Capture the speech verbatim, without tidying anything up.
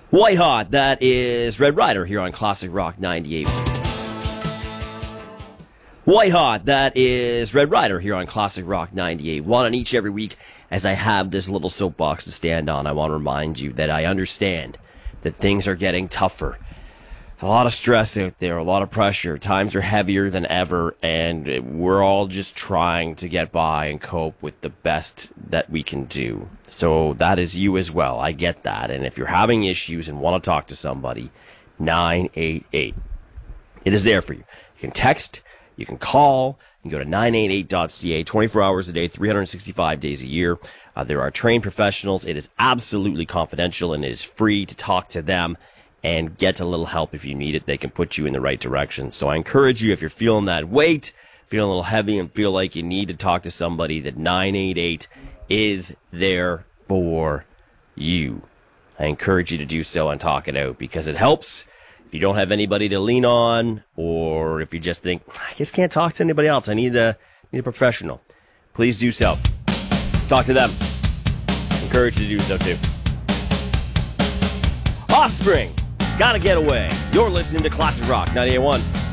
White Hot, that is Red Rider here on Classic Rock ninety-eight. White Hot, that is Red Rider here on Classic Rock ninety-eight. One on each every week. As I have this little soapbox to stand on, I want to remind you that I understand that things are getting tougher. A lot of stress out there, a lot of pressure. Times are heavier than ever, and we're all just trying to get by and cope with the best that we can do. So that is you as well. I get that. And if you're having issues and want to talk to somebody, nine eight eight. It is there for you. You can text, you can call, you can go to nine eight eight dot c a, twenty-four hours a day, three hundred sixty-five days a year. Uh, there are trained professionals. It is absolutely confidential, and it is free to talk to them and get a little help if you need it. They can put you in the right direction. So I encourage you, if you're feeling that weight, feeling a little heavy and feel like you need to talk to somebody, that nine eight eight is there for you. I encourage you to do so and talk it out, because it helps. If you don't have anybody to lean on, or if you just think, I just can't talk to anybody else, I need a, need a professional, please do so. Talk to them. Encourage you to do so too. Offspring, Gotta Get Away. You're listening to Classic Rock ninety-eight point one.